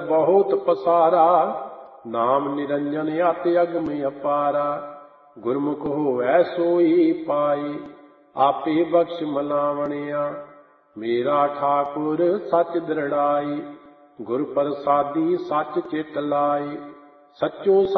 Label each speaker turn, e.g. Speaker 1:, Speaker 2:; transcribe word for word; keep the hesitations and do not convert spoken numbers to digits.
Speaker 1: बहुत पसारा, नाम निरंजन अति अगम अपारा। गुरमुख होवै सोई पाई, आपे बख्श मलावणिया। मेरा ठाकुर सच दृढ़ाई, गुर प्रसादी सच चित लाई। सच्चो